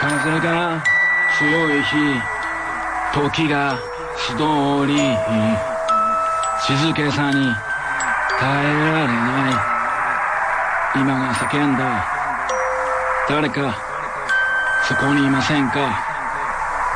風が強い日、時が素通り、静けさに耐えられない。今が叫んだ誰かそこにいませんか？